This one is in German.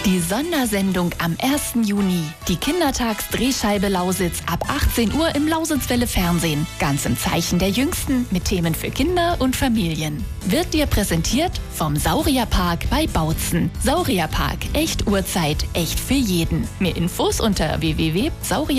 Die Sondersendung am 1. Juni. Die Kindertagsdrehscheibe Lausitz ab 18 Uhr im Lausitzwelle Fernsehen. Ganz im Zeichen der Jüngsten mit Themen für Kinder und Familien. Wird dir präsentiert vom Saurierpark bei Bautzen. Saurierpark, echt Uhrzeit, echt für jeden. Mehr Infos unter www.saurier